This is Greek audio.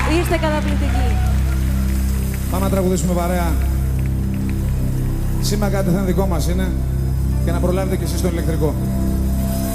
Είστε καταπληκτικοί. Πάμε να τραγουδήσουμε παρέα. Σήμερα κάτι θα είναι δικό μας είναι και να προλάβετε κι εσείς τον ηλεκτρικό.